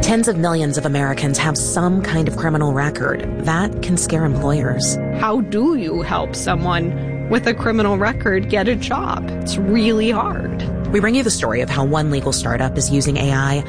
Tens of millions of Americans have some kind of criminal record. That can scare employers. How do you help someone with a criminal record get a job? It's really hard. We bring you the story of how one legal startup is using AI